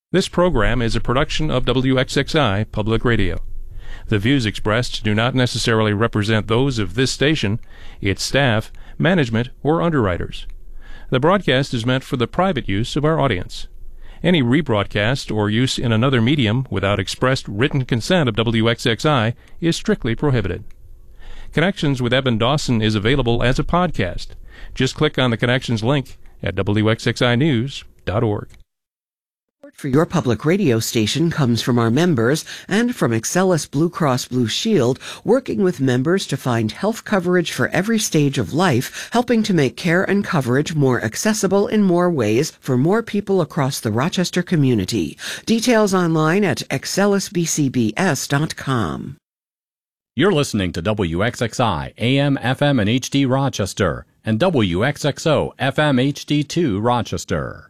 This program is a production of WXXI Public Radio. The views expressed do not necessarily represent those of this station, its staff, management, or underwriters. The broadcast is meant for the private use of our audience. Any rebroadcast or use in another medium without expressed written consent of WXXI is strictly prohibited. Connections with Evan Dawson is available as a podcast. Just click on the Connections link at WXXInews.org. Support for your public radio station comes from our members and from Excellus Blue Cross Blue Shield, working with members to find health coverage for every stage of life, helping to make care and coverage more accessible in more ways for more people across the Rochester community. Details online at excellusbcbs.com. You're listening to WXXI AM, FM, and HD Rochester and WXXO FM HD2 Rochester.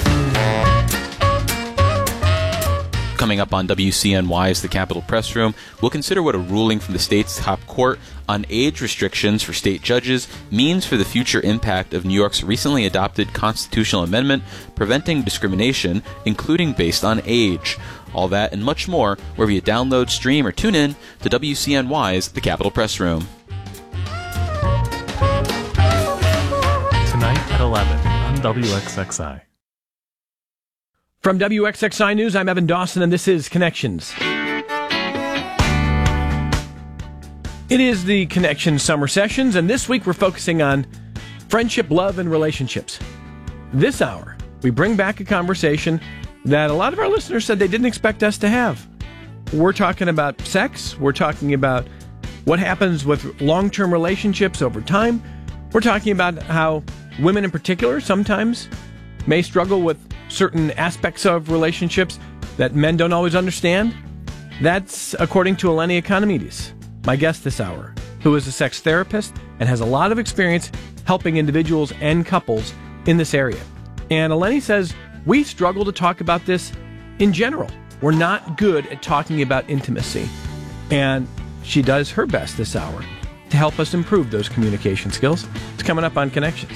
Coming up on WCNY's The Capitol Press Room, we'll consider what a ruling from the state's top court on age restrictions for state judges means for the future impact of New York's recently adopted constitutional amendment preventing discrimination, including based on age. All that and much more wherever you download, stream, or tune in to WCNY's The Capitol Press Room. Tonight at 11 on WXXI. From WXXI News, I'm Evan Dawson, and this is Connections. It is the Connections Summer Sessions, and this week we're focusing on friendship, love, and relationships. This hour, we bring back a conversation that a lot of our listeners said they didn't expect us to have. We're talking about sex. We're talking about what happens with long-term relationships over time. We're talking about how women in particular sometimes may struggle with certain aspects of relationships that men don't always understand. That's according to Eleni Economides, my guest this hour, who is a sex therapist and has a lot of experience helping individuals and couples in this area. And Eleni says we struggle to talk about this in general. We're not good at talking about intimacy. And she does her best this hour to help us improve those communication skills. It's coming up on Connections.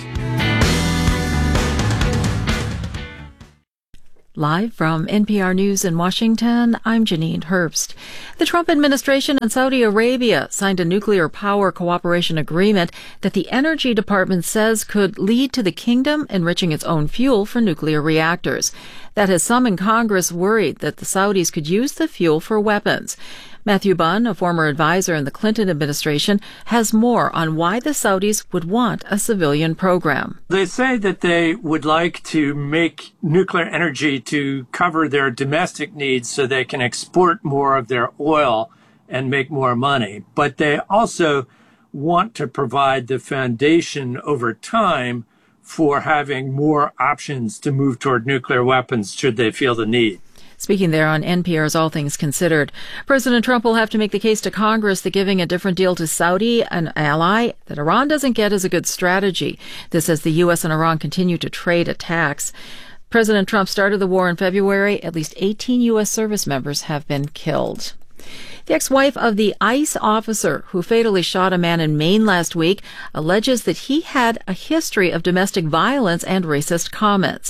Live from NPR News in Washington, I'm Janine Herbst. The Trump administration and Saudi Arabia signed a nuclear power cooperation agreement that the Energy Department says could lead to the kingdom enriching its own fuel for nuclear reactors. That has some in Congress worried that the Saudis could use the fuel for weapons. Matthew Bunn, a former advisor in the Clinton administration, has more on why the Saudis would want a civilian program. They say that they would like to make nuclear energy to cover their domestic needs so they can export more of their oil and make more money. But they also want to provide the foundation over time for having more options to move toward nuclear weapons should they feel the need. Speaking there on NPR's All Things Considered, President Trump will have to make the case to Congress that giving a different deal to Saudi, an ally that Iran doesn't get, is a good strategy. This as the U.S. and Iran continue to trade attacks. President Trump started the war in February. At least 18 U.S. service members have been killed. The ex-wife of the ICE officer who fatally shot a man in Maine last week alleges that he had a history of domestic violence and racist comments.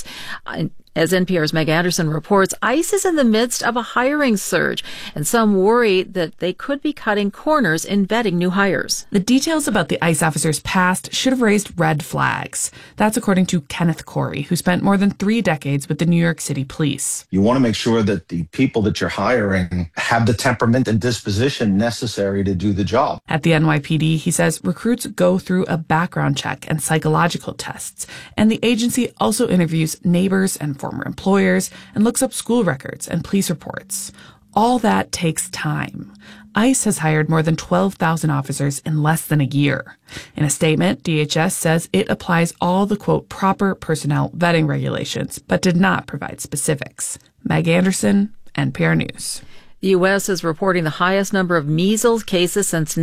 As NPR's Meg Anderson reports, ICE is in the midst of a hiring surge, and some worry that they could be cutting corners in vetting new hires. The details about the ICE officer's past should have raised red flags. That's according to Kenneth Corey, who spent more than 3 decades with the New York City Police. You want to make sure that the people that you're hiring have the temperament and disposition necessary to do the job. At the NYPD, he says recruits go through a background check and psychological tests, and the agency also interviews neighbors and former employers and looks up school records and police reports. All that takes time. ICE has hired more than 12,000 officers in less than a year. In a statement, DHS says it applies all the, quote, proper personnel vetting regulations, but did not provide specifics. Meg Anderson, NPR News. The U.S. is reporting the highest number of measles cases since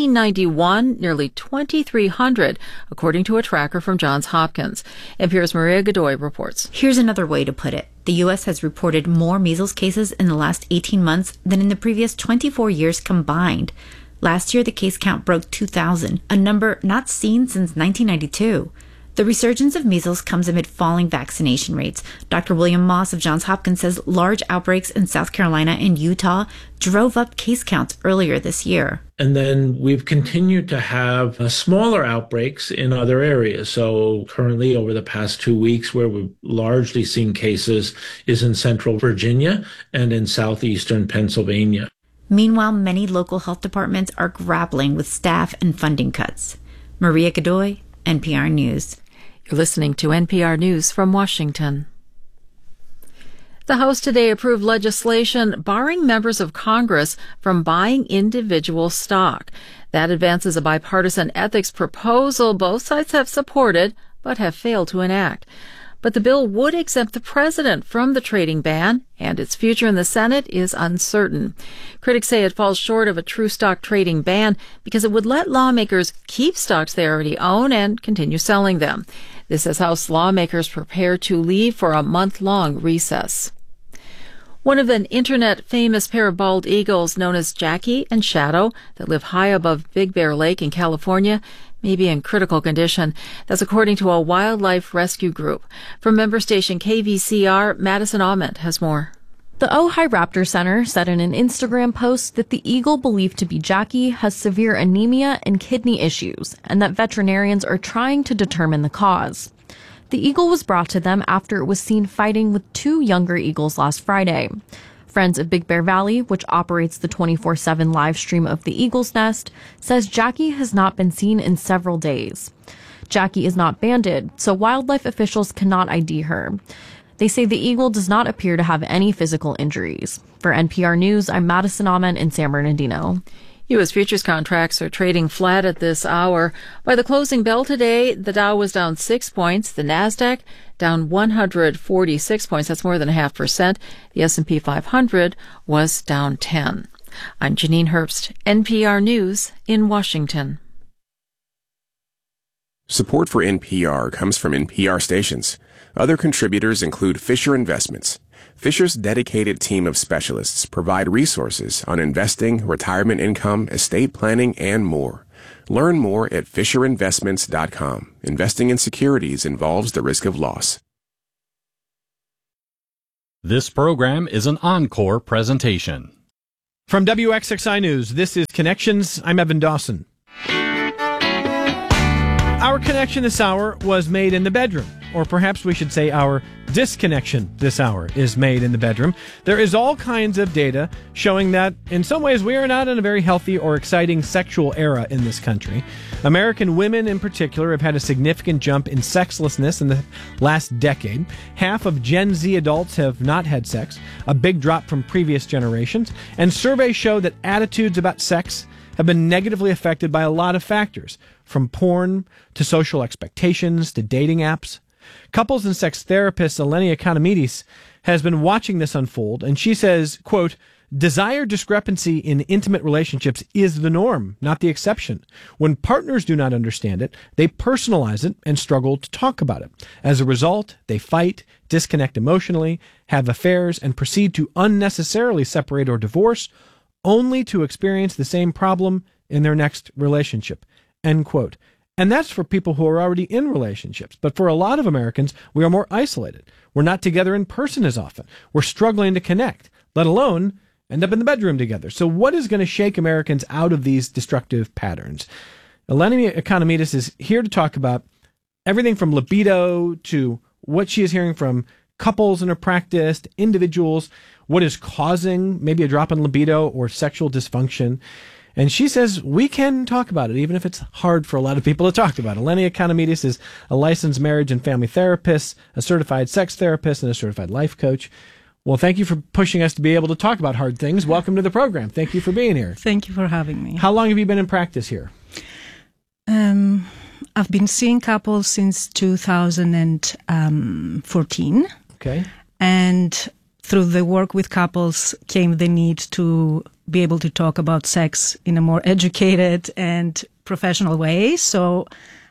1991, nearly 2,300, according to a tracker from Johns Hopkins. NPR's Maria Godoy reports. Here's another way to put it. The U.S. has reported more measles cases in the last 18 months than in the previous 24 years combined. Last year, the case count broke 2,000, a number not seen since 1992. The resurgence of measles comes amid falling vaccination rates. Dr. William Moss of Johns Hopkins says large outbreaks in South Carolina and Utah drove up case counts earlier this year. And then we've continued to have smaller outbreaks in other areas. So currently, over the past 2 weeks, where we've largely seen cases is in central Virginia and in southeastern Pennsylvania. Meanwhile, many local health departments are grappling with staff and funding cuts. Maria Godoy, NPR News. You're listening to NPR News from Washington. The House today approved legislation barring members of Congress from buying individual stock. That advances a bipartisan ethics proposal both sides have supported but have failed to enact. But the bill would exempt the president from the trading ban, and its future in the Senate is uncertain. Critics say it falls short of a true stock trading ban because it would let lawmakers keep stocks they already own and continue selling them. This as House lawmakers prepare to leave for a month-long recess. One of an internet-famous pair of bald eagles known as Jackie and Shadow that live high above Big Bear Lake in California may be in critical condition. That's according to a wildlife rescue group. From member station KVCR, Madison Ament has more. The Ojai Raptor Center said in an Instagram post that the eagle believed to be Jackie has severe anemia and kidney issues, and that veterinarians are trying to determine the cause. The eagle was brought to them after it was seen fighting with 2 younger eagles last Friday. Friends of Big Bear Valley, which operates the 24/7 live stream of the eagle's nest, says Jackie has not been seen in several days. Jackie is not banded, so wildlife officials cannot ID her. They say the eagle does not appear to have any physical injuries. For NPR News, I'm Madison Ament in San Bernardino. U.S. futures contracts are trading flat at this hour. By the closing bell today, the Dow was down 6 points. The Nasdaq down 146 points. That's more than 0.5%. The S&P 500 was down 10. I'm Janine Herbst, NPR News in Washington. Support for NPR comes from NPR stations. Other contributors include Fisher Investments. Fisher's dedicated team of specialists provide resources on investing, retirement income, estate planning, and more. Learn more at FisherInvestments.com. Investing in securities involves the risk of loss. This program is an encore presentation. From WXXI News, this is Connections. I'm Evan Dawson. Our connection this hour was made in the bedroom, or perhaps we should say our disconnection this hour is made in the bedroom. There is all kinds of data showing that in some ways we are not in a very healthy or exciting sexual era in this country. American women in particular have had a significant jump in sexlessness in the last decade. Half of Gen Z adults have not had sex, a big drop from previous generations, and surveys show that attitudes about sex have been negatively affected by a lot of factors, from porn to social expectations to dating apps. Couples and sex therapist Eleni Economidis has been watching this unfold, and she says, quote, "Desire discrepancy in intimate relationships is the norm, not the exception. When partners do not understand it, they personalize it and struggle to talk about it. As a result, they fight, disconnect emotionally, have affairs, and proceed to unnecessarily separate or divorce, only to experience the same problem in their next relationship." End quote. And that's for people who are already in relationships. But for a lot of Americans, we are more isolated. We're not together in person as often. We're struggling to connect, let alone end up in the bedroom together. So what is going to shake Americans out of these destructive patterns? Eleni Economidis is here to talk about everything from libido to what she is hearing from couples in her practice, to individuals, what is causing maybe a drop in libido or sexual dysfunction. And she says we can talk about it, even if it's hard for a lot of people to talk about. Eleni Economidis is a licensed marriage and family therapist, a certified sex therapist, and a certified life coach. Well, thank you for pushing us to be able to talk about hard things. Welcome to the program. Thank you for being here. Thank you for having me. How long have you been in practice here? I've been seeing couples since 2014. Okay. And through the work with couples came the need to be able to talk about sex in a more educated and professional way. So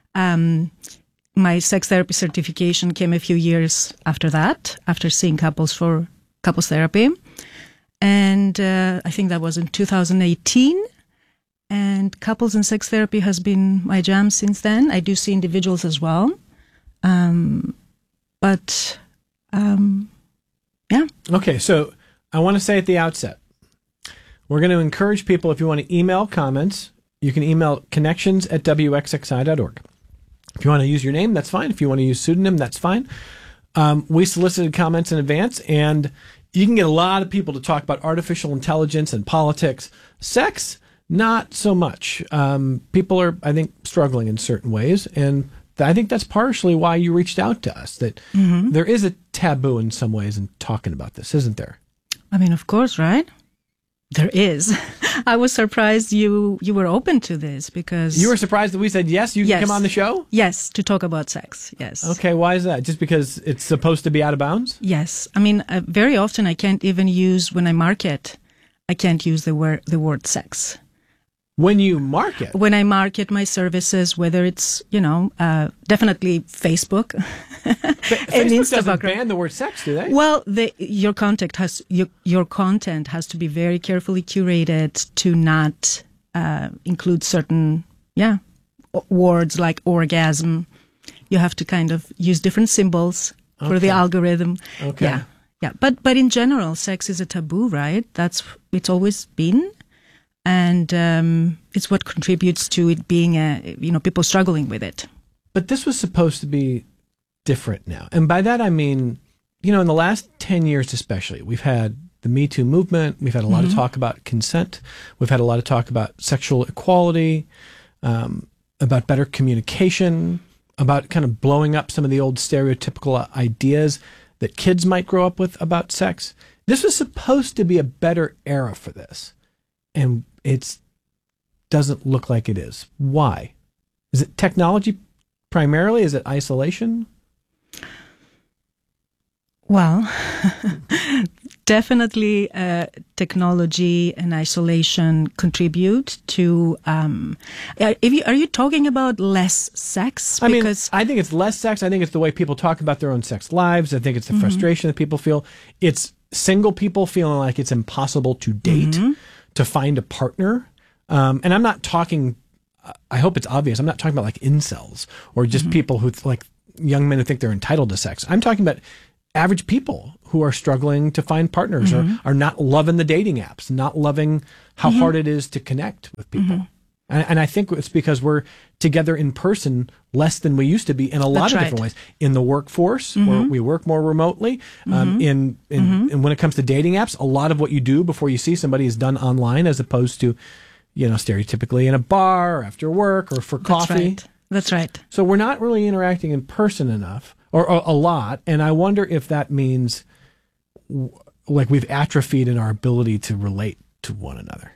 my sex therapy certification came a few years after that, after seeing couples for couples therapy. And I think that was in 2018. And couples and sex therapy has been my jam since then. I do see individuals as well. Yeah. Okay, so I want to say at the outset, we're going to encourage people, if you want to email comments, you can email connections@wxxi.org. If you want to use your name, that's fine. If you want to use pseudonym, that's fine. We solicited comments in advance, and you can get a lot of people to talk about artificial intelligence and politics. Sex, not so much. People are, I think, struggling in certain ways, and I think that's partially why you reached out to us, that there is a taboo in some ways in talking about this, isn't there? I mean, of course, right? There is. I was surprised you were open to this, because... You were surprised that we said, yes, you can come on the show? Yes, to talk about sex, yes. Okay, why is that? Just because it's supposed to be out of bounds? Yes. I mean, very often I can't even use, when I market, I can't use the word sex. When you market? When I market my services, whether it's, definitely Facebook and Facebook doesn't ban the word sex, do they? Well, your content has to be very carefully curated to not include certain, words like orgasm. You have to kind of use different symbols for the algorithm. Okay. Yeah. But in general, sex is a taboo, right? It's always been. And it's what contributes to it being people struggling with it. But this was supposed to be different now. And by that I mean, in the last 10 years especially, we've had the Me Too movement, we've had a lot of talk about consent, we've had a lot of talk about sexual equality, about better communication, about kind of blowing up some of the old stereotypical ideas that kids might grow up with about sex. This was supposed to be a better era for this. And it doesn't look like it is. Why? Is it technology primarily? Is it isolation? Well, definitely technology and isolation contribute to... are you talking about less sex? Because I think it's less sex. I think it's the way people talk about their own sex lives. I think it's the frustration that people feel. It's single people feeling like it's impossible to date. To find a partner. And I'm not talking, I hope it's obvious, I'm not talking about like incels or just people who like young men who think they're entitled to sex. I'm talking about average people who are struggling to find partners or are not loving the dating apps, not loving how hard it is to connect with people. And I think it's because we're together in person less than we used to be in a lot of different ways. In the workforce, where we work more remotely. And when it comes to dating apps, a lot of what you do before you see somebody is done online, as opposed to, stereotypically in a bar or after work or for coffee. That's right. So we're not really interacting in person enough or a lot. And I wonder if that means like we've atrophied in our ability to relate to one another.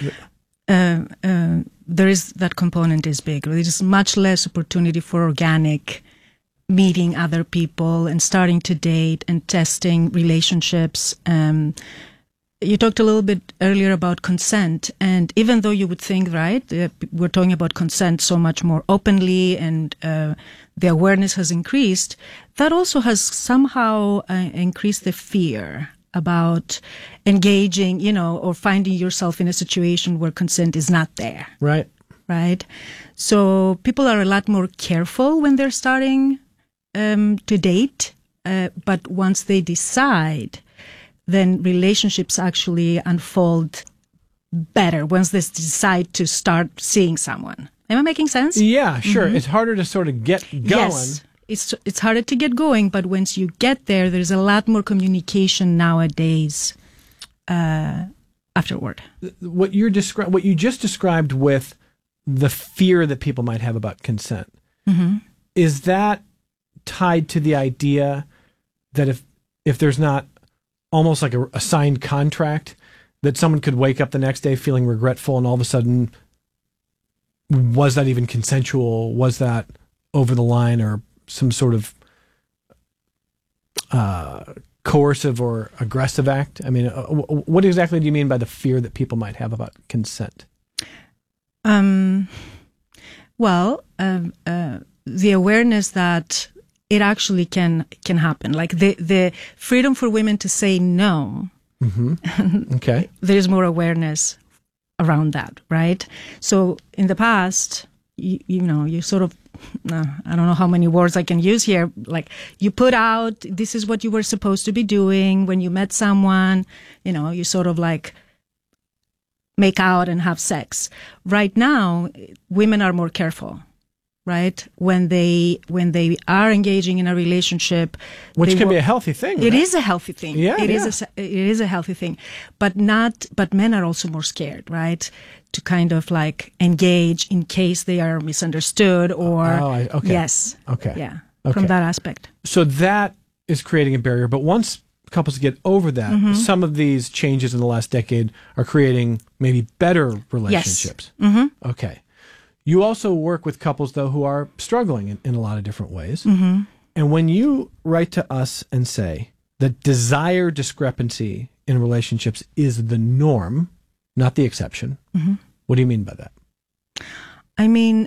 There is that component is big. There is much less opportunity for organic meeting other people and starting to date and testing relationships. You talked a little bit earlier about consent, and even though you would think, right, we're talking about consent so much more openly and the awareness has increased, that also has somehow increased the fear about engaging, or finding yourself in a situation where consent is not there. Right. Right. So people are a lot more careful when they're starting to date. But once they decide, then relationships actually unfold better once they decide to start seeing someone. Am I making sense? Yeah, sure. It's harder to sort of get going. Yes. It's harder to get going, but once you get there, there's a lot more communication nowadays afterward. What you just described with the fear that people might have about consent, is that tied to the idea that if there's not almost like a signed contract, that someone could wake up the next day feeling regretful, and all of a sudden, was that even consensual? Was that over the line, or some sort of coercive or aggressive act? I mean, what exactly do you mean by the fear that people might have about consent? The awareness that it actually can happen, like the freedom for women to say no. Okay. There's more awareness around that, right? So in the past, you sort of I don't know how many words I can use here. Like, you put out, this is what you were supposed to be doing when you met someone, you sort of like make out and have sex. Right now, women are more careful, right? When they are engaging in a relationship, which can be a healthy thing. Right? It is a healthy thing. Yeah, it is a healthy thing, but men are also more scared, right? To kind of like engage in case they are misunderstood or okay. Yes. Okay. Yeah. Okay. From that aspect. So that is creating a barrier, but once couples get over that, some of these changes in the last decade are creating maybe better relationships. Yes. Mm-hmm. Okay. You also work with couples, though, who are struggling in a lot of different ways. Mm-hmm. And when you write to us and say that desire discrepancy in relationships is the norm, not the exception, what do you mean by that? I mean,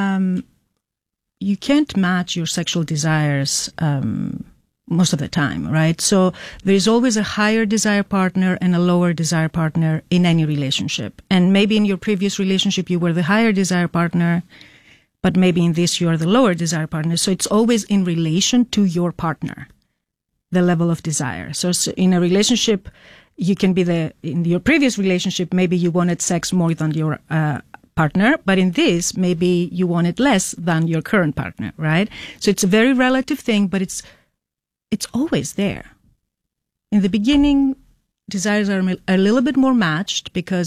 you can't match your sexual desires most of the time, right? So there's always a higher desire partner and a lower desire partner in any relationship. And maybe in your previous relationship, you were the higher desire partner, but maybe in this, you are the lower desire partner. So it's always in relation to your partner, the level of desire. So in a relationship, you can be in your previous relationship, maybe you wanted sex more than your partner, but in this, maybe you want it less than your current partner, right? So it's a very relative thing, but it's always there. In the beginning, desires are a little bit more matched because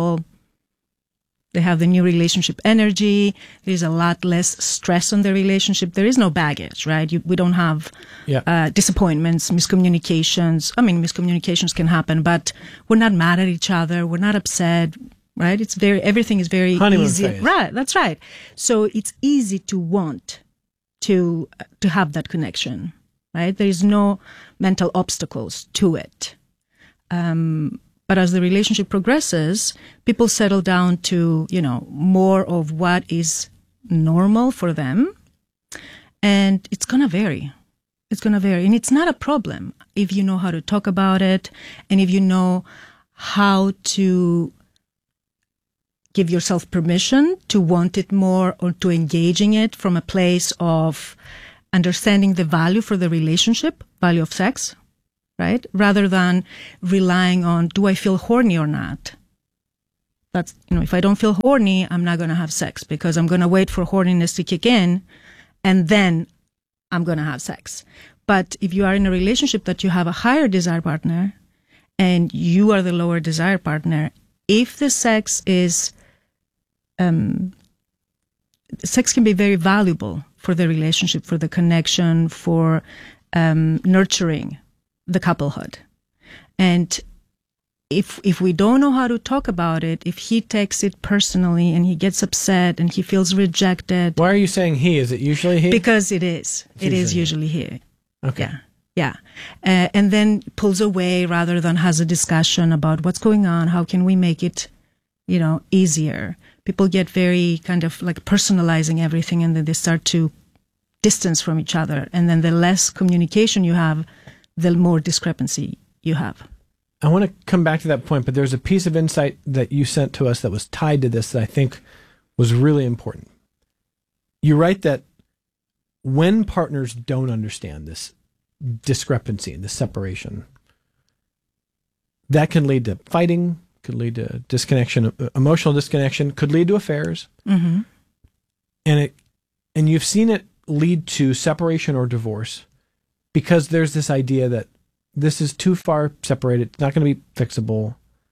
they have the new relationship energy. There's a lot less stress on the relationship. There is no baggage, right? We don't have disappointments, miscommunications. I mean, miscommunications can happen, but we're not mad at each other. We're not upset, right? Everything is very honeymoon easy. Phase. Right, that's right. So it's easy to want to have that connection, right? There is no mental obstacles to it. But as the relationship progresses, people settle down to, more of what is normal for them. And it's going to vary. It's going to vary. And it's not a problem if you know how to talk about it and if you know how to give yourself permission to want it more or to engaging it from a place of understanding the value for the relationship, value of sex, right? Rather than relying on, do I feel horny or not? That's, if I don't feel horny, I'm not going to have sex because I'm going to wait for horniness to kick in and then I'm going to have sex. But if you are in a relationship that you have a higher desire partner and you are the lower desire partner, if the sex is, sex can be very valuable for the relationship, for the connection, for nurturing the couplehood. And if we don't know how to talk about it, if he takes it personally and he gets upset and he feels rejected. Why are you saying he? Is it usually he? Because it is. It is usually he. Okay. Yeah. And then pulls away rather than has a discussion about what's going on. How can we make it, easier? People get very kind of like personalizing everything and then they start to distance from each other. And then the less communication you have, the more discrepancy you have. I want to come back to that point, but there's a piece of insight that you sent to us that was tied to this that I think was really important. You write that when partners don't understand this discrepancy, this separation, that can lead to fighting, could lead to disconnection, emotional disconnection, could lead to affairs. Mm-hmm. And you've seen it lead to separation or divorce because there's this idea that this is too far separated. It's not going to be fixable.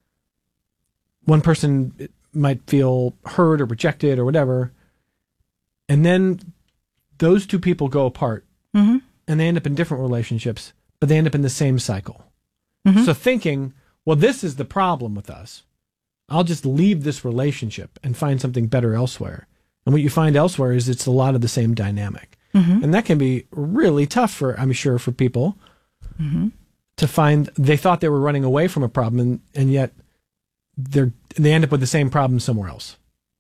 One person might feel hurt or rejected or whatever. And then those two people go apart mm-hmm. and they end up in different relationships, but they end up in the same cycle. Mm-hmm. So thinking, well, this is the problem with us. I'll just leave this relationship and find something better elsewhere. And what you find elsewhere is it's a lot of the same dynamic. Mm-hmm. And that can be really tough for people mm-hmm. to find. They thought they were running away from a problem and yet they end up with the same problem somewhere else.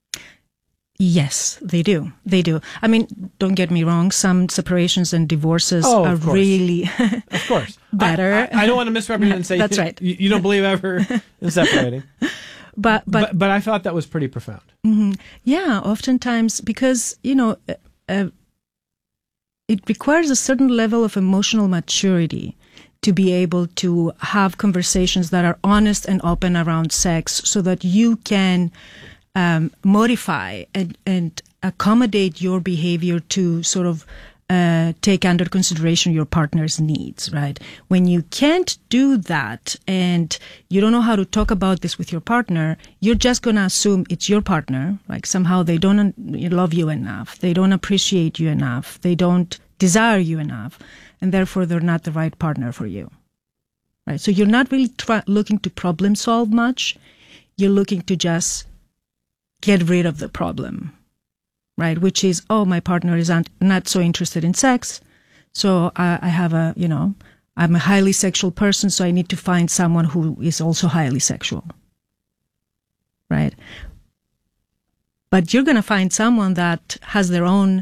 Yes, they do. They do. I mean, don't get me wrong. Some separations and divorces are really of course better. I don't want to misrepresent and say that's right. You don't believe ever in separating. But I thought that was pretty profound. Mm-hmm. Yeah, oftentimes because, it requires a certain level of emotional maturity to be able to have conversations that are honest and open around sex, so that you can modify and accommodate your behavior to sort of take under consideration your partner's needs, right? When you can't do that and you don't know how to talk about this with your partner, you're just going to assume it's your partner. Like somehow they don't love you enough. They don't appreciate you enough. They don't desire you enough. And therefore they're not the right partner for you, right? So you're not really looking to problem solve much. You're looking to just get rid of the problem, right? Which is, oh, my partner is not so interested in sex. So I have I'm a highly sexual person, so I need to find someone who is also highly sexual, right? But you're going to find someone that has their own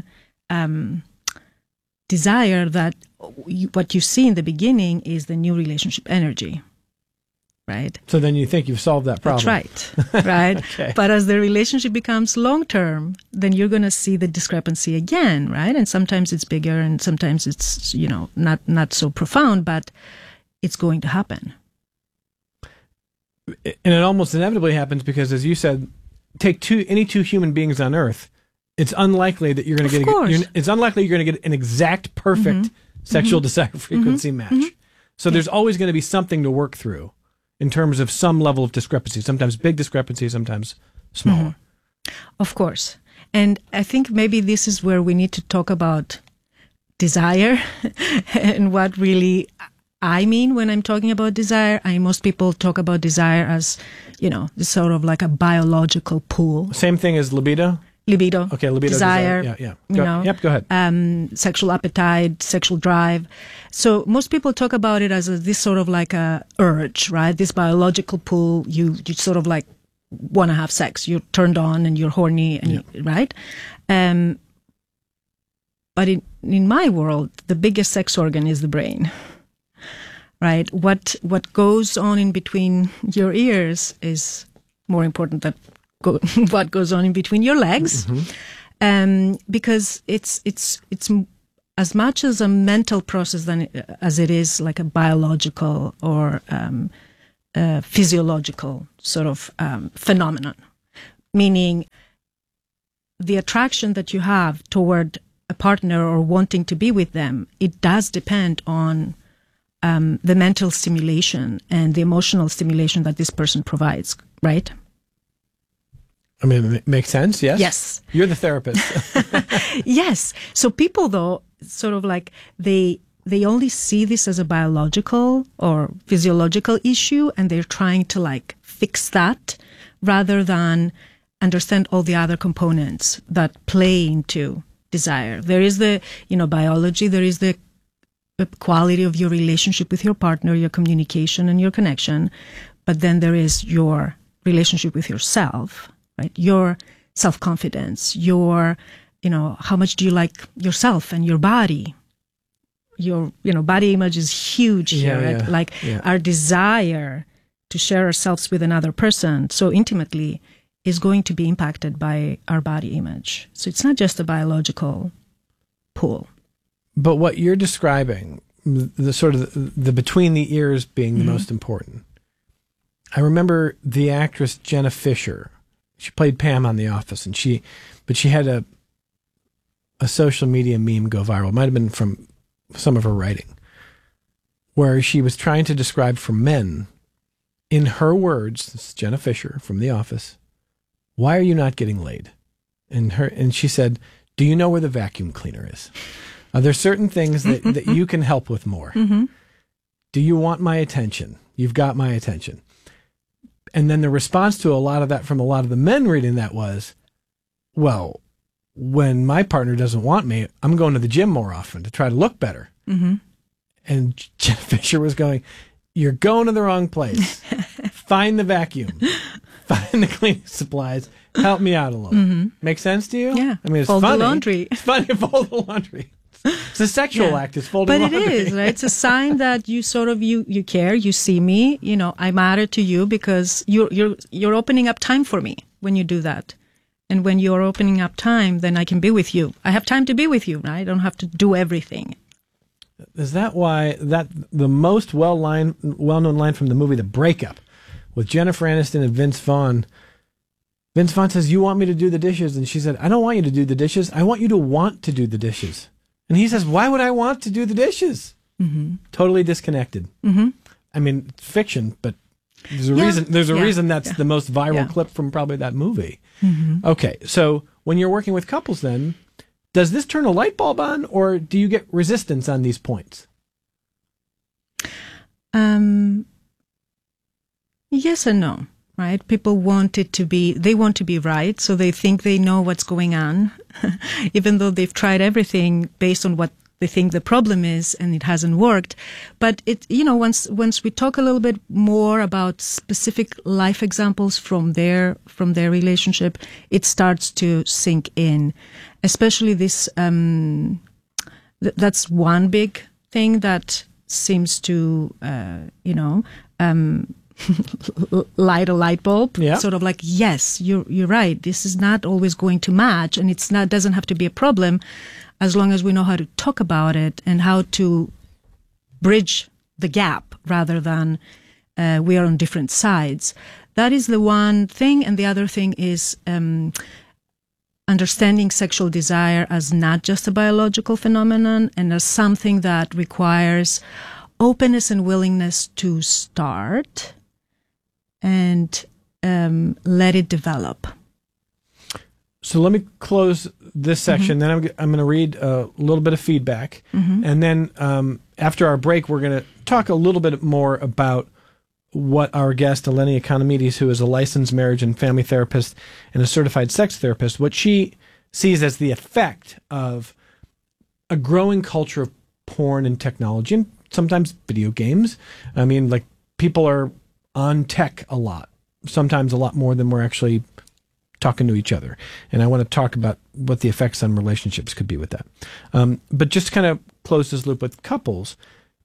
desire, that what you see in the beginning is the new relationship energy. Right. So then you think you've solved that problem. That's right. Right. Okay. But as the relationship becomes long-term, then you're going to see the discrepancy again, right? And sometimes it's bigger and sometimes it's, not so profound, but it's going to happen. And it almost inevitably happens because, as you said, take any two human beings on Earth, it's unlikely that you're going to get an exact perfect sexual desire frequency match. So there's always going to be something to work through in terms of some level of discrepancy, sometimes big discrepancy, sometimes smaller. Of course. And I think maybe this is where we need to talk about desire and what really I mean when I'm talking about desire. Most people talk about desire as, sort of like a biological pull. Same thing as libido? Libido. Okay, libido. Desire. Yeah. Go ahead. Sexual appetite, sexual drive. So most people talk about it as this sort of like a urge, right? This biological pull. You sort of like want to have sex. You're turned on and you're horny, and right? But in my world, the biggest sex organ is the brain, right? What goes on in between your ears is more important than what goes on in between your legs, because it's as much as a mental process as it is like a biological or physiological sort of phenomenon. Meaning, the attraction that you have toward a partner or wanting to be with them, it does depend on the mental stimulation and the emotional stimulation that this person provides, right? I mean, it makes sense, yes? Yes. You're the therapist. Yes. So people, though, sort of like they only see this as a biological or physiological issue, and they're trying to like fix that rather than understand all the other components that play into desire. There is the, biology, there is the quality of your relationship with your partner, your communication and your connection, but then there is your relationship with yourself. Right, your self-confidence, your, how much do you like yourself and your body? Your, body image is huge here, right? Like our desire to share ourselves with another person so intimately is going to be impacted by our body image. So it's not just a biological pull. But what you're describing, the sort of the between the ears being the most important. I remember the actress Jenna Fisher. She played Pam on The Office, and she had a social media meme go viral. It might have been from some of her writing, where she was trying to describe for men, in her words, this is Jenna Fisher from The Office, why are you not getting laid? And she said, do you know where the vacuum cleaner is? Are there certain things that you can help with more? Do you want my attention? You've got my attention. And then the response to a lot of that from a lot of the men reading that was, well, when my partner doesn't want me, I'm going to the gym more often to try to look better. And Jenna Fisher was going, you're going to the wrong place. Find the vacuum. Find the cleaning supplies. Help me out a little. Make sense to you? Yeah. I mean, it's fold funny. The laundry. It's funny to fold the laundry. It's a sexual act. It's folding laundry. But it is, right? It's a sign that you sort of, you care, you see me, I matter to you because you're opening up time for me when you do that. And when you're opening up time, then I can be with you. I have time to be with you, right? I don't have to do everything. Is that why the most well-known line from the movie The Breakup with Jennifer Aniston and Vince Vaughn? Vince Vaughn says, "You want me to do the dishes?" And she said, "I don't want you to do the dishes. I want you to want to do the dishes." And he says, "Why would I want to do the dishes?" Mm-hmm. Totally disconnected. Mm-hmm. I mean, it's fiction, but there's a reason. There's a reason that's the most viral clip from probably that movie. Mm-hmm. Okay, so when you're working with couples, then does this turn a light bulb on, or do you get resistance on these points? Yes and no. Right? People want to be right, so they think they know what's going on, even though they've tried everything based on what they think the problem is, and it hasn't worked. But once we talk a little bit more about specific life examples from their relationship, it starts to sink in. Especially this, that's one big thing that seems to, light a light bulb. Yeah. Sort of like, yes, you're right. This is not always going to match, and doesn't have to be a problem, as long as we know how to talk about it and how to bridge the gap rather than we are on different sides. That is the one thing, and the other thing is understanding sexual desire as not just a biological phenomenon and as something that requires openness and willingness to start and let it develop. So let me close this section. Then I'm going to read a little bit of feedback. And then after our break, we're going to talk a little bit more about what our guest, Eleni Economides, who is a licensed marriage and family therapist and a certified sex therapist, what she sees as the effect of a growing culture of porn and technology, and sometimes video games. I mean, like, people are on tech a lot, sometimes a lot more than we're actually talking to each other. And I want to talk about what the effects on relationships could be with that. But just to kind of close this loop with couples,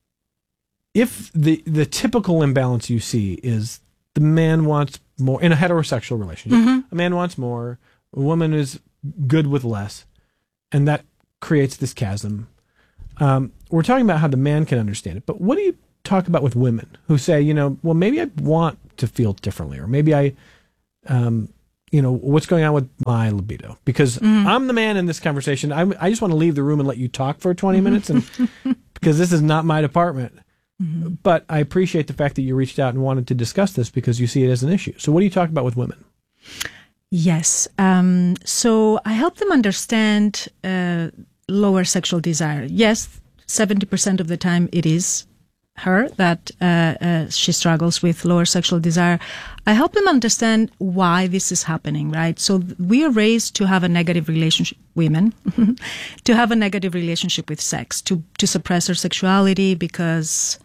if the typical imbalance you see is the man wants more in a heterosexual relationship, a man wants more, a woman is good with less, and that creates this chasm. We're talking about how the man can understand it, but what do you talk about with women who say, well, maybe I want to feel differently, or maybe I, what's going on with my libido? Because I'm the man in this conversation. I just want to leave the room and let you talk for 20 minutes, and because this is not my department. But I appreciate the fact that you reached out and wanted to discuss this because you see it as an issue. So what do you talk about with women? Yes. So I help them understand lower sexual desire. Yes, 70% of the time it is her that she struggles with lower sexual desire. I help them understand why this is happening, right? So we are raised to have a negative relationship, women, to have a negative relationship with sex, to suppress our sexuality because,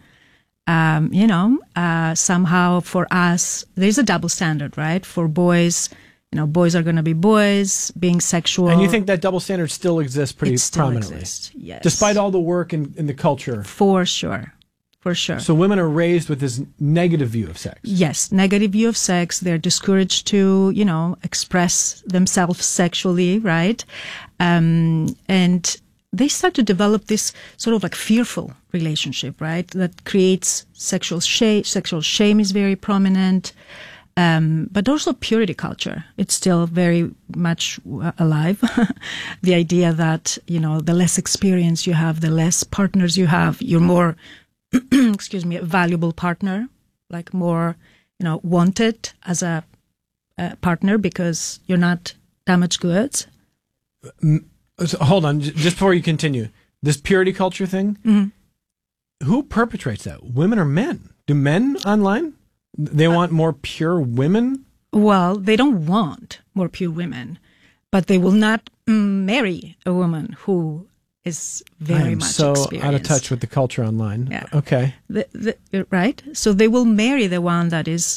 somehow for us, there's a double standard, right? For boys, boys are going to be boys, being sexual. And you think that double standard still exists pretty prominently? Exists, yes. Despite all the work in the culture? For sure. For sure. So women are raised with this negative view of sex? Yes, negative view of sex. They're discouraged to, express themselves sexually, right? And they start to develop this sort of like fearful relationship, right? That creates sexual shame. Sexual shame is very prominent. But also purity culture. It's still very much alive. The idea that, the less experience you have, the less partners you have, you're more, a valuable partner, like more, wanted as a partner because you're not damaged goods. So hold on, just before you continue. This purity culture thing, who perpetrates that? Women or men? Do men online? They want more pure women? Well, they don't want more pure women, but they will not marry a woman who is very much experienced. So out of touch with the culture online. Yeah. Okay. Right? So they will marry the one that is,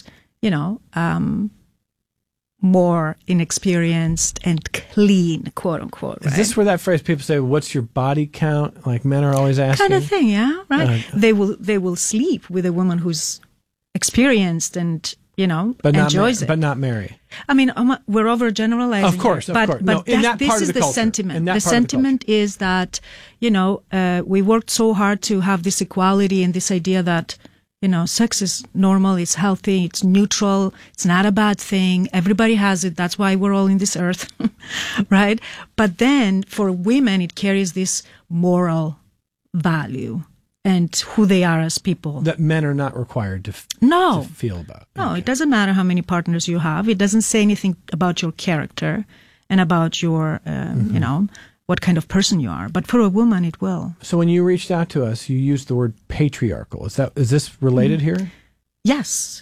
more inexperienced and clean, quote unquote. Right? Is this where that phrase people say, what's your body count? Like men are always asking? Kind of thing, yeah, right? They will sleep with a woman who's experienced and but enjoys it. But not marry. I mean, we're overgeneralizing. Of course, but No, in that this part is of the the culture. sentiment. The sentiment is that, we worked so hard to have this equality and this idea that, sex is normal, it's healthy, it's neutral, it's not a bad thing. Everybody has it. That's why we're all in this earth, right? But then for women, it carries this moral value and who they are as people. That men are not required to feel about. No, It doesn't matter how many partners you have. It doesn't say anything about your character and about your, what kind of person you are. But for a woman, it will. So when you reached out to us, you used the word patriarchal. Is this related here? Yes.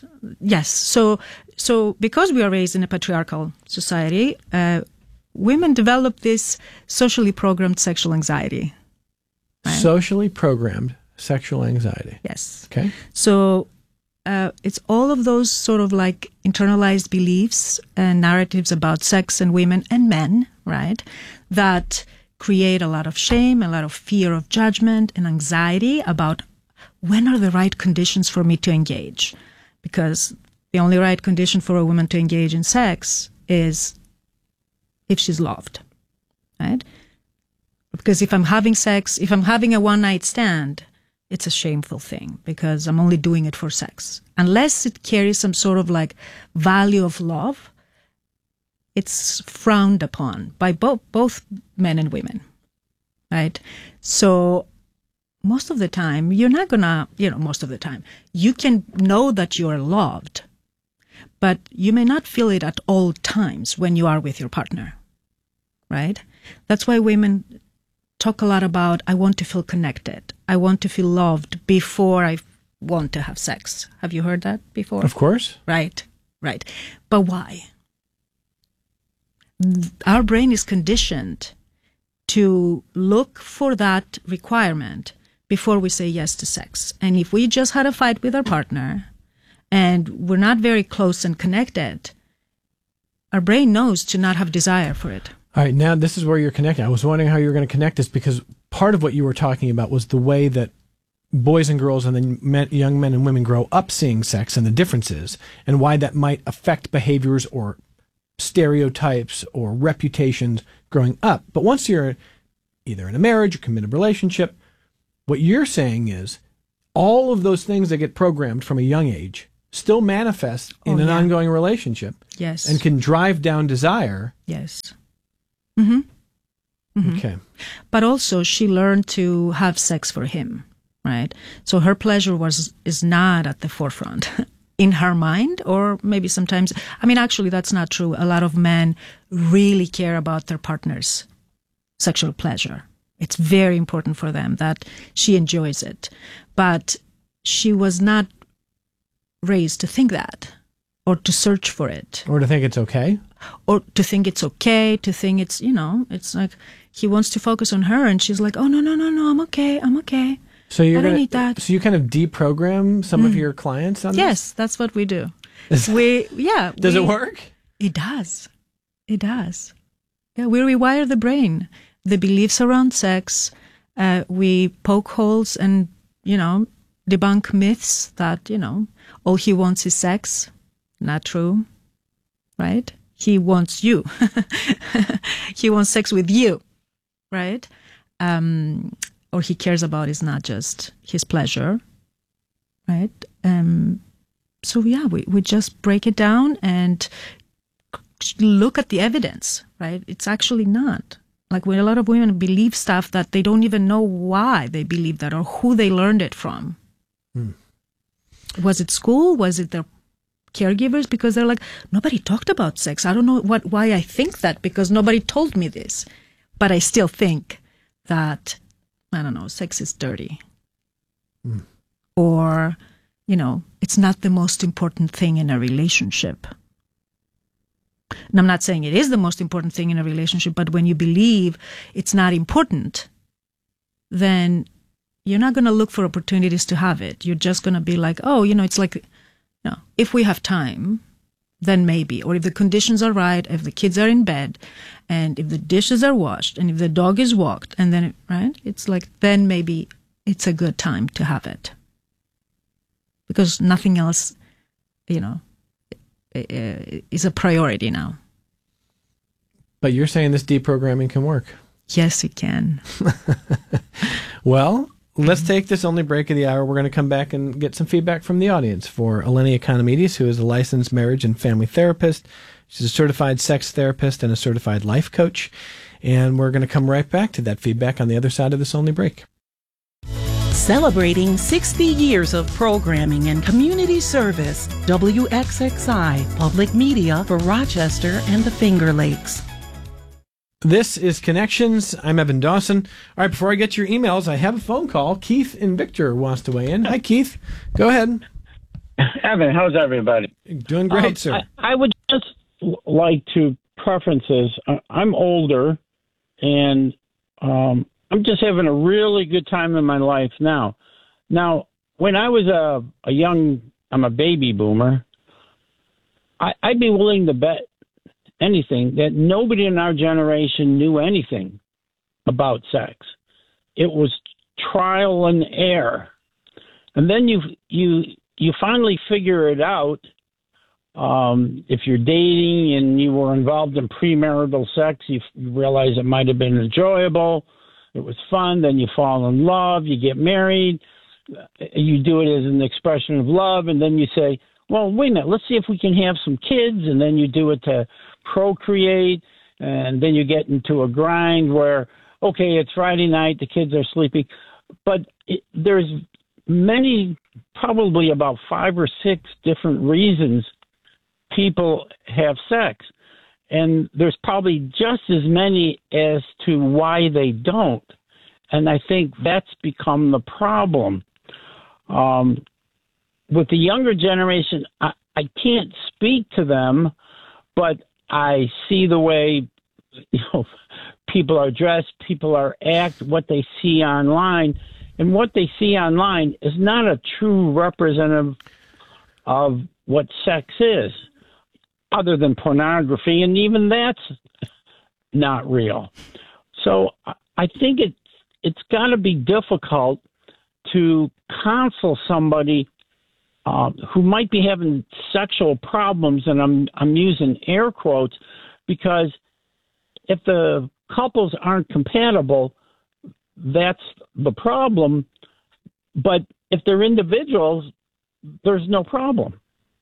So because we are raised in a patriarchal society, women develop this socially programmed sexual anxiety. Right? Socially programmed sexual anxiety. Yes. Okay. So it's all of those sort of like internalized beliefs and narratives about sex and women and men, right, that create a lot of shame, a lot of fear of judgment and anxiety about when are the right conditions for me to engage. Because the only right condition for a woman to engage in sex is if she's loved, right? Because if I'm having sex, if I'm having a one-night stand, it's a shameful thing because I'm only doing it for sex. Unless it carries some sort of like value of love, it's frowned upon by both men and women, right? So most of the time, you're not gonna, most of the time, you can know that you are loved, but you may not feel it at all times when you are with your partner, right? That's why women talk a lot about, I want to feel connected. I want to feel loved before I want to have sex. Have you heard that before? Of course. Right. But why? Our brain is conditioned to look for that requirement before we say yes to sex. And if we just had a fight with our partner and we're not very close and connected, our brain knows to not have desire for it. All right, now this is where you're connecting. I was wondering how you were going to connect this because part of what you were talking about was the way that boys and girls and then young men and women grow up seeing sex and the differences and why that might affect behaviors or stereotypes or reputations growing up. But once you're either in a marriage or committed relationship, what you're saying is all of those things that get programmed from a young age still manifest in an ongoing relationship. Yes. And can drive down desire. Yes. Mm-hmm. Mm-hmm. Okay. But also she learned to have sex for him, right? So her pleasure is not at the forefront in her mind, or maybe sometimes, actually that's not true. A lot of men really care about their partner's sexual pleasure. It's very important for them that she enjoys it. But she was not raised to think that, or to search for it. Or to think it's okay. Or to think it's okay, to think it's, it's like he wants to focus on her and she's like, oh, no, I'm okay. So I don't need that. So you kind of deprogram some of your clients on this? Yes, that's what we do. Does it work? It does. Yeah, we rewire the brain. The beliefs around sex, we poke holes and, debunk myths that, all he wants is sex. Not true, right? He wants you. He wants sex with you, right? Or he cares about is not just his pleasure, right? So we just break it down and look at the evidence, right? It's actually not. Like when a lot of women believe stuff that they don't even know why they believe that or who they learned it from. Was it school? Was it their caregivers? Because they're like, nobody talked about sex. I don't know why I think that because nobody told me this. But I still think that, I don't know, sex is dirty. Or, it's not the most important thing in a relationship. And I'm not saying it is the most important thing in a relationship, but when you believe it's not important, then you're not going to look for opportunities to have it. You're just going to be like, oh, it's like, if we have time, then maybe. Or if the conditions are right, if the kids are in bed, and if the dishes are washed, and if the dog is walked, and then, right? It's like, then maybe it's a good time to have it. Because nothing else, is a priority now. But you're saying this deprogramming can work. Yes, it can. Well, let's take this only break of the hour. We're going to come back and get some feedback from the audience for Eleni Economides, who is a licensed marriage and family therapist. She's a certified sex therapist and a certified life coach. And we're going to come right back to that feedback on the other side of this only break. Celebrating 60 years of programming and community service, WXXI, public media for Rochester and the Finger Lakes. This is Connections. I'm Evan Dawson. All right, before I get to your emails, I have a phone call. Keith in Victor wants to weigh in. Hi, Keith. Go ahead. Evan, how's everybody? Doing great, sir. I would just like to preferences. I'm older, and I'm just having a really good time in my life now. Now, when I was I'm a baby boomer, I'd be willing to bet anything that nobody in our generation knew anything about sex. It was trial and error. And then you finally figure it out. If you're dating and you were involved in premarital sex, you realize it might have been enjoyable. It was fun. Then you fall in love. You get married. You do it as an expression of love. And then you say, well, wait a minute, let's see if we can have some kids. And then you do it to procreate. And then you get into a grind where, okay, it's Friday night, the kids are sleeping. But there's many, probably about 5 or 6 different reasons people have sex. And there's probably just as many as to why they don't. And I think that's become the problem. With the younger generation, I can't speak to them, but I see the way people are dressed, people are what they see online. And what they see online is not a true representative of what sex is, other than pornography, and even that's not real. So I think it's got to be difficult to counsel somebody who might be having sexual problems, and I'm using air quotes, because if the couples aren't compatible, that's the problem. But if they're individuals, there's no problem.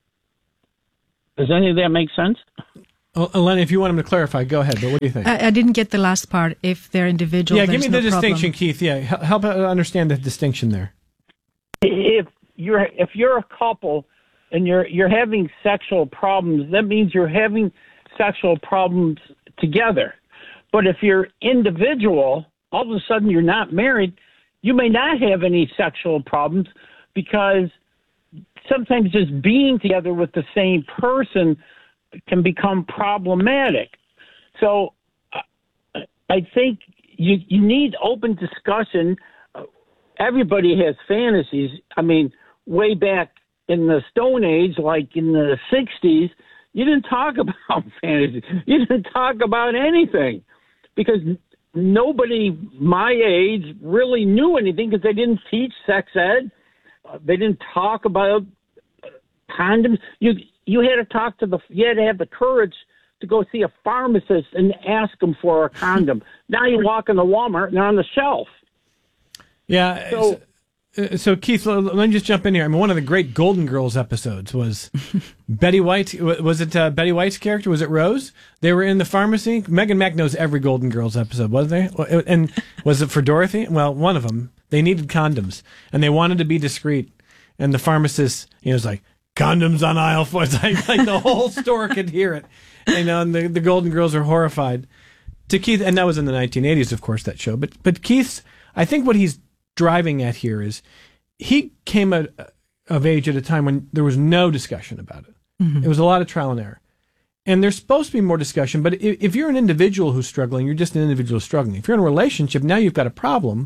Does any of that make sense? Well, Eleni, if you want him to clarify, go ahead. But what do you think? I didn't get the last part. If they're individual, yeah, give me the distinction, problem. Keith. Yeah, help understand the distinction there. If you're a couple and you're having sexual problems, that means you're having sexual problems together. But if you're individual, all of a sudden you're not married, you may not have any sexual problems, because sometimes just being together with the same person can become problematic. So I think you need open discussion. Everybody has fantasies. I mean, way back in the Stone Age, like in the 60s, you didn't talk about fantasies. You didn't talk about anything, because nobody my age really knew anything, because they didn't teach sex ed. They didn't talk about condoms. You had to talk to you had to have the courage to go see a pharmacist and ask them for a condom. Now you walk into Walmart and they're on the shelf. Yeah. So Keith, let me just jump in here. I mean, one of the great Golden Girls episodes was Betty White. Was it Betty White's character? Was it Rose? They were in the pharmacy. Megan Mack knows every Golden Girls episode, wasn't they? And was it for Dorothy? Well, one of them. They needed condoms, and they wanted to be discreet. And the pharmacist, was like, condoms on aisle 4. It's like the whole store could hear it. And the Golden Girls are horrified. To Keith, and that was in the 1980s, of course, that show. But Keith's, I think what he's driving at here is he came of age at a time when there was no discussion about it. Mm-hmm. It was a lot of trial and error. And there's supposed to be more discussion, but if you're an individual who's struggling, you're just an individual struggling. If you're in a relationship, now you've got a problem.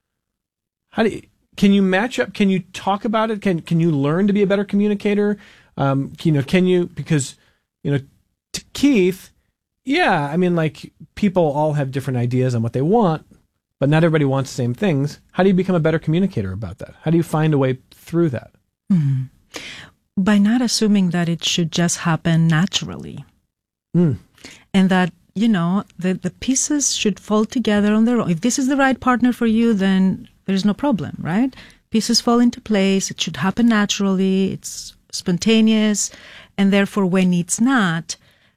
Can you match up? Can you talk about it? Can you learn to be a better communicator? Can you, because, to Keith, yeah, I mean, like, people all have different ideas on what they want, but not everybody wants the same things. How do you become a better communicator about that? How do you find a way through that? Mm-hmm. By not assuming that it should just happen naturally. And that, the pieces should fall together on their own. If this is the right partner for you, then there's no problem, right? Pieces fall into place. It should happen naturally. It's spontaneous. And therefore, when it's not,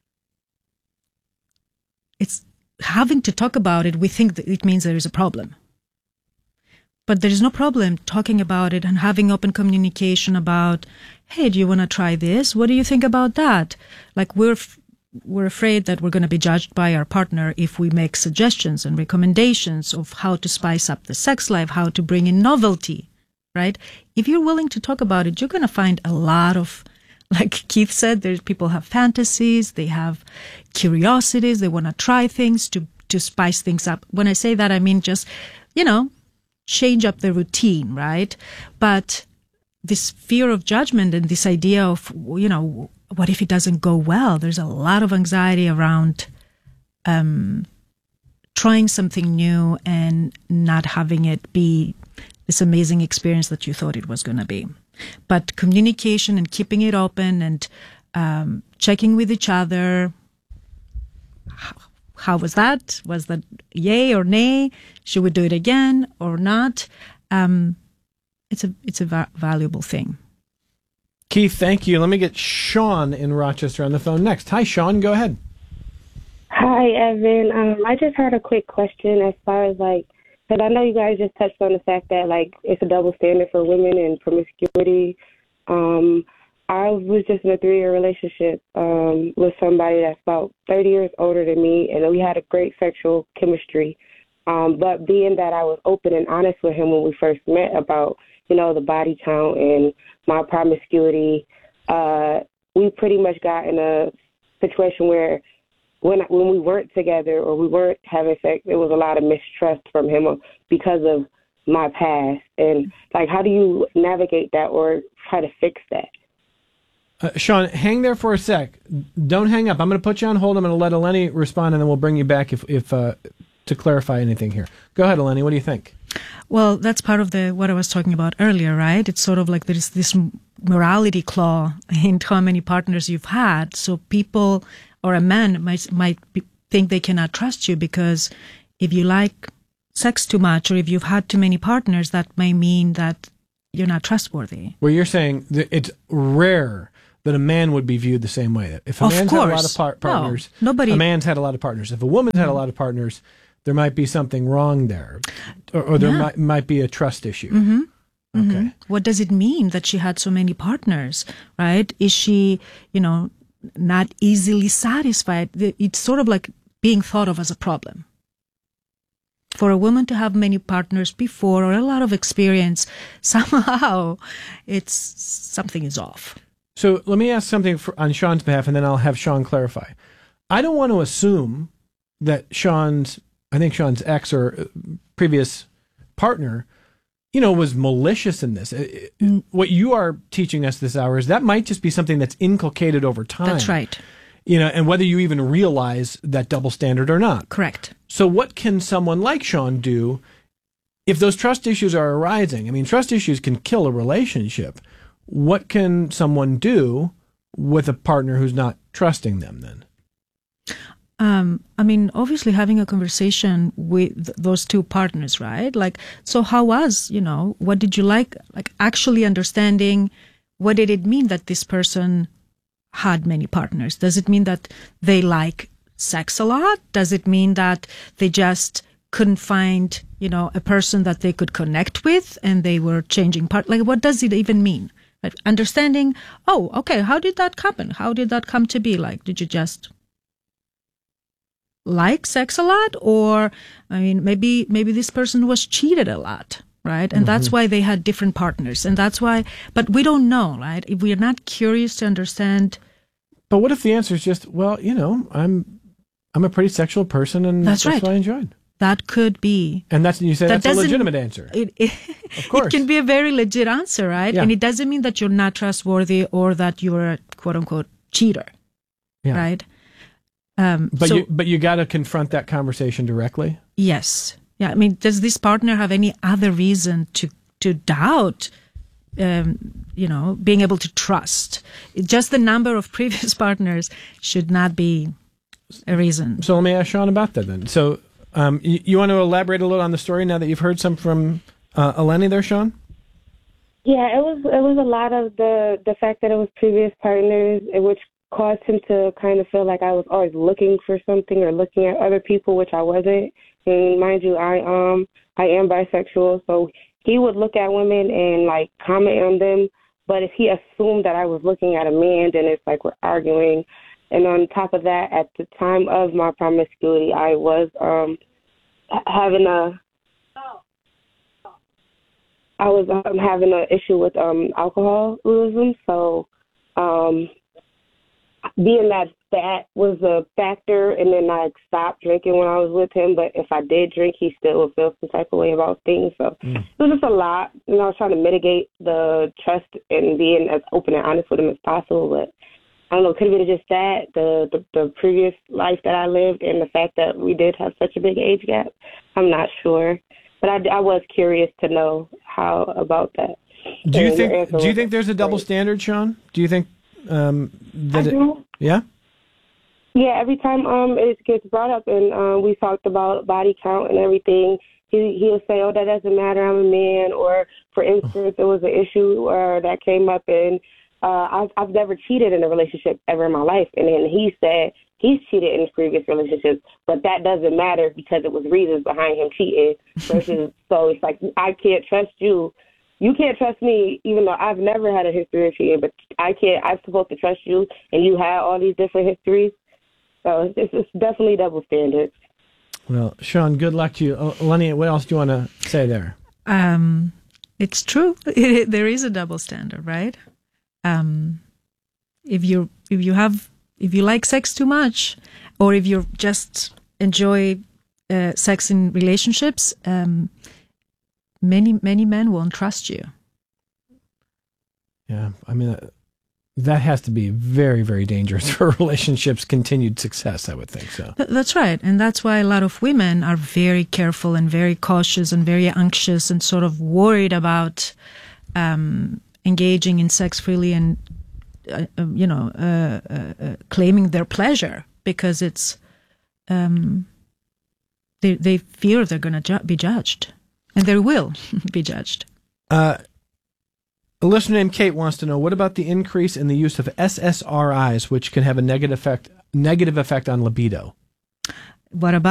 it's having to talk about it. We think that it means there is a problem. But there is no problem talking about it and having open communication about, hey, do you want to try this? What do you think about that? Like we're afraid that we're going to be judged by our partner if we make suggestions and recommendations of how to spice up the sex life, how to bring in novelty, right? If you're willing to talk about it, you're going to find a lot of, like Keith said, there's people have fantasies, they have curiosities, they want to try things to spice things up. When I say that, I mean just, change up the routine, right? But this fear of judgment and this idea of, what if it doesn't go well? There's a lot of anxiety around trying something new and not having it be this amazing experience that you thought it was going to be. But communication and keeping it open and checking with each other. How was that? Was that yay or nay? Should we do it again or not? It's a valuable thing. Keith, thank you. Let me get Sean in Rochester on the phone next. Hi, Sean. Go ahead. Hi, Evan. I just had a quick question as far as because I know you guys just touched on the fact that it's a double standard for women and promiscuity. I was just in a 3-year relationship with somebody that's about 30 years older than me, and we had a great sexual chemistry. But being that I was open and honest with him when we first met about, the body count and my promiscuity, we pretty much got in a situation where when we weren't together or we weren't having sex, there was a lot of mistrust from him because of my past. And, how do you navigate that or try to fix that? Sean, hang there for a sec. Don't hang up. I'm going to put you on hold. I'm going to let Eleni respond, and then we'll bring you back if to clarify anything here. Go ahead, Eleni. What do you think? Well, that's part of what I was talking about earlier, right? It's sort of like there's this morality clause in how many partners you've had. So people or a man might think they cannot trust you because if you like sex too much or if you've had too many partners, that may mean that you're not trustworthy. Well, you're saying that it's rare that a man would be viewed the same way. If a man's had a lot of partners, a man's had a lot of partners. If a woman's had a lot of partners, there might be something wrong there, or there might be a trust issue. Mm-hmm. Okay. Mm-hmm. What does it mean that she had so many partners, right? Is she, not easily satisfied? It's sort of like being thought of as a problem. For a woman to have many partners before or a lot of experience, somehow something is off. So let me ask something on Sean's behalf, and then I'll have Sean clarify. I don't want to assume that Sean's ex or previous partner, was malicious in this. What you are teaching us this hour is that might just be something that's inculcated over time. That's right. And whether you even realize that double standard or not. Correct. So what can someone like Sean do if those trust issues are arising? I mean, trust issues can kill a relationship. What can someone do with a partner who's not trusting them then? Obviously having a conversation with those two partners, right? So how was, what did you like actually understanding what did it mean that this person had many partners? Does it mean that they like sex a lot? Does it mean that they just couldn't find, a person that they could connect with and they were changing what does it even mean? Understanding, oh, okay, how did that happen? How did that come to be? Did you just like sex a lot? Or, maybe this person was cheated a lot, right? And that's why they had different partners. And that's why, but we don't know, right? If we are not curious to understand. But what if the answer is just, well, I'm a pretty sexual person and that's right. what I enjoyed. That could be. And that's a legitimate answer. Of course. It can be a very legit answer, right? Yeah. And it doesn't mean that you're not trustworthy or that you're a quote unquote cheater, right? But you got to confront that conversation directly. Yes. Yeah. Does this partner have any other reason to doubt being able to trust. Just the number of previous partners should not be a reason. So let me ask Sean about that then. So you want to elaborate a little on the story now that you've heard some from Eleni there, Sean? Yeah, it was a lot of the fact that it was previous partners, which caused him to kind of feel like I was always looking for something or looking at other people, which I wasn't. And mind you, I am bisexual, so he would look at women and like comment on them. But if he assumed that I was looking at a man, then it's like we're arguing. And on top of that, at the time of my promiscuity, I was having an issue with alcoholism. So being that was a factor, and then I stopped drinking when I was with him. But if I did drink, he still would feel some type of way about things. So it was just a lot. I was trying to mitigate the trust and being as open and honest with him as possible. But I don't know, could have been just that, the previous life that I lived, and the fact that we did have such a big age gap. I'm not sure. But I was curious to know how about that. Do you think there's a double standard, Sean? Do you think that yeah? Yeah, every time it gets brought up and we talked about body count and everything, he'll say, "Oh, that doesn't matter, I'm a man." Or, for instance, there was an issue that came up, and I've never cheated in a relationship ever in my life. And then he said he's cheated in his previous relationships, but that doesn't matter because it was reasons behind him cheating. So it's like, I can't trust you. You can't trust me, even though I've never had a history of cheating, but I'm supposed to trust you, and you had all these different histories. So it's definitely double standards. Well, Sean, good luck to you. Eleni, what else do you want to say there? It's true. There is a double standard, right? If you like sex too much, or if you just enjoy sex in relationships, many men won't trust you. Yeah, I mean, that has to be very, very dangerous for a relationship's continued success, I would think so. That's right. And that's why a lot of women are very careful and very cautious and very anxious and sort of worried about engaging in sex freely and, claiming their pleasure, because it's, they fear they're going to be judged. And they will be judged. A listener named Kate wants to know, what about the increase in the use of SSRIs, which can have a negative effect on libido? What about